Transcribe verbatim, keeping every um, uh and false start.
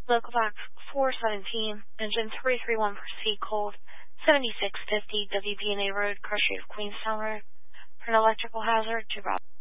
Local box four seventeen, engine three three one, proceed cold, seventy-six fifty W P N A Road, Crush Street of Queenstown Road. For an electrical hazard, to Rob.